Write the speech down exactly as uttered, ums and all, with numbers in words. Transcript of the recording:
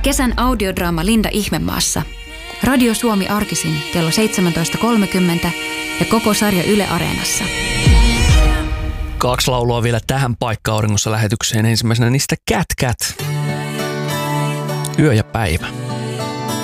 Kesän audiodraama Linda Ihmemaassa. Radio Suomi arkisin kello seitsemäntoista kolmekymmentä ja koko sarja Yle Areenassa. Kaksi laulua vielä tähän paikka-auringossa lähetykseen. Ensimmäisenä niistä Cat Cat. Yö ja päivä.